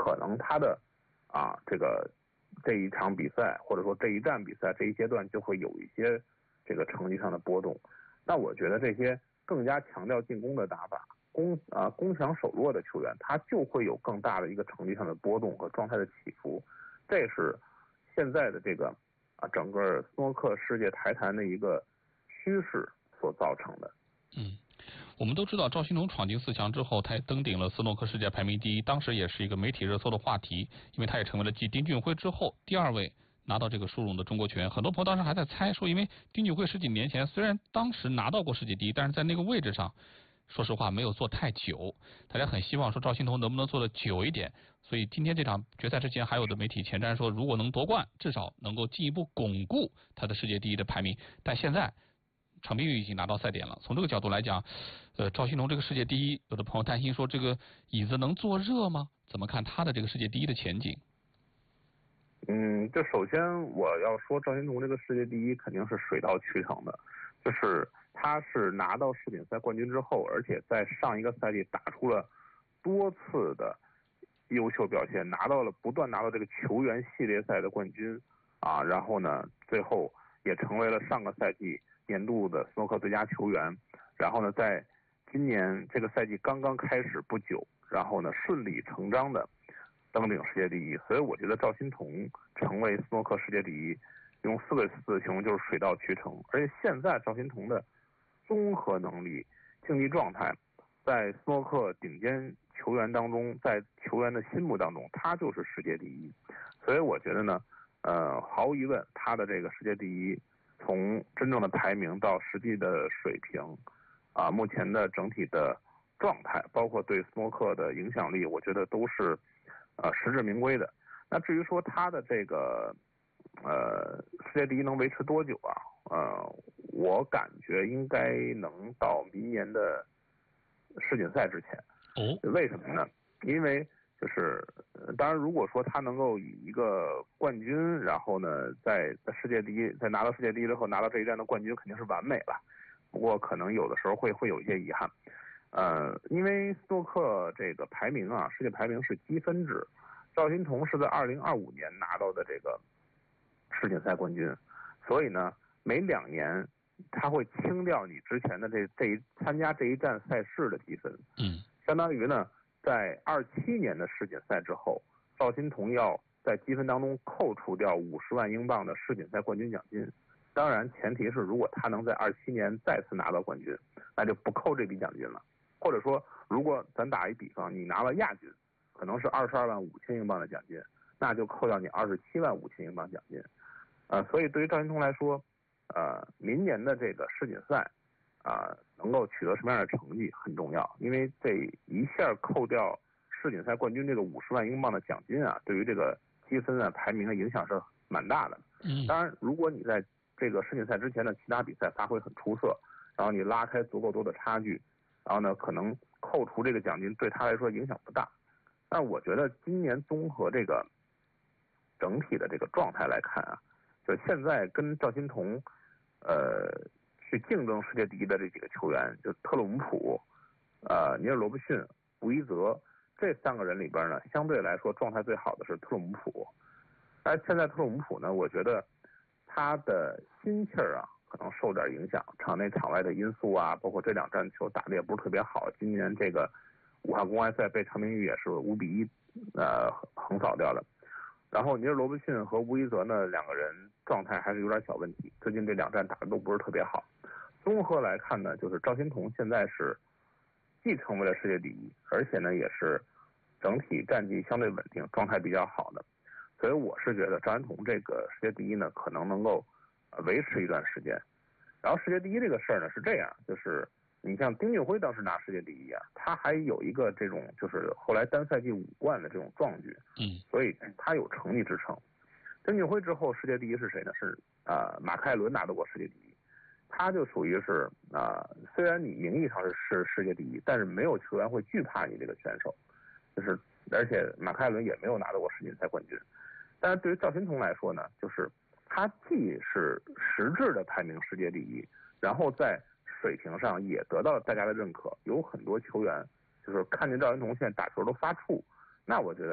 可能他的这一场比赛或者说这一站比赛这一阶段就会有一些这个成绩上的波动。那我觉得这些更加强调进攻的打法，攻强守弱的球员，他就会有更大的一个成绩上的波动和状态的起伏。这是现在的这个整个斯诺克世界台坛的一个趋势所造成的。 我们都知道赵心童闯进4强之后，他也登顶了斯诺克世界排名第一，当时也是一个媒体热搜的话题，因为他也成为了继丁俊晖之后第2位拿到这个殊荣的中国球员。很多朋友当时还在猜说，因为丁俊晖10几年前虽然当时拿到过世界第一，但是在那个位置上说实话没有做太久，大家很希望说赵心童能不能做得久一点。所以今天这场决赛之前还有的媒体前瞻说，如果能夺冠至少能够进一步巩固他的世界第一的排名。但现在场边宇已经拿到赛点了，从这个角度来讲，赵心童这个世界第一，有的朋友担心说这个椅子能坐热吗？怎么看他的这个世界第一的前景？ 就首先我要说赵心童这个世界第一肯定是水到渠成的，就是他是拿到世锦赛冠军之后，而且在上一个赛季打出了多次的优秀表现，不断拿到这个球员系列赛的冠军然后呢最后也成为了上个赛季年度的斯诺克最佳球员，然后呢在今年这个赛季刚刚开始不久，然后呢顺理成章的登顶世界第一。所以我觉得赵心童成为斯诺克世界第一，用4个字形容就是水到渠成。而且现在赵心童的综合能力、竞技状态，在斯诺克顶尖球员当中，在球员的心目当中，他就是世界第一。所以我觉得呢，毫无疑问，他的这个世界第一，从真正的排名到实际的水平，目前的整体的状态，包括对斯诺克的影响力，我觉得都是实至名归的。那至于说他的这个世界第一能维持多久我感觉应该能到明年的世锦赛之前。为什么呢？因为就是当然如果说他能够以一个冠军，然后呢在拿到世界第一之后拿到这一站的冠军，肯定是完美了。不过可能有的时候会有一些遗憾。因为斯诺克这个排名世界排名是积分制，赵心童是在2025年拿到的这个世锦赛冠军，所以呢每2年他会清掉你之前的参加这一站赛事的积分。相当于呢在27年的世锦赛之后，赵心童要在积分当中扣除掉50万英镑的世锦赛冠军奖金。当然前提是如果他能在27年再次拿到冠军，那就不扣这笔奖金了。或者说如果咱打一比方，你拿了亚军，可能是22万5千英镑的奖金，那就扣掉你27万5千英镑奖金。所以对于赵心童来说，明年的这个世锦赛能够取得什么样的成绩很重要。因为这一下扣掉世锦赛冠军这个50万英镑的奖金对于这个积分排名的影响是蛮大的。当然如果你在这个世锦赛之前的其他比赛发挥很出色，然后你拉开足够多的差距，然后呢可能扣除这个奖金对他来说影响不大。但我觉得今年综合这个整体的这个状态来看就现在跟赵心童去竞争世界第一的这几个球员，就特鲁姆普、尼尔罗布逊、吴一泽这3个人里边呢，相对来说状态最好的是特鲁姆普。但现在特鲁姆普呢，我觉得他的心气儿可能受点影响，场内场外的因素包括这2站球打得也不是特别好。今年这个武汉公开赛被长明宇也是5比1横扫掉了。然后尼尔罗布逊和吴一泽呢2个人状态还是有点小问题，最近这2站打得都不是特别好。综合来看呢，就是赵心童现在是既成为了世界第一，而且呢也是整体战绩相对稳定，状态比较好的。所以我是觉得赵心童这个世界第一呢可能能够维持一段时间。然后世界第一这个事儿呢是这样，就是你像丁俊晖当时拿世界第一他还有一个这种就是后来单赛季5冠的这种壮举，所以他有成绩支撑。丁俊晖之后世界第一是谁呢？是马克艾伦拿到过世界第一。他就属于是虽然你名义上是世界第一，但是没有球员会惧怕你这个选手，就是而且马克艾伦也没有拿到过世锦赛冠军。但是对于赵心童来说呢，就是他既是实质的排名世界第一，然后在水平上也得到大家的认可。有很多球员就是看见赵心童现在打球都发怵，那我觉得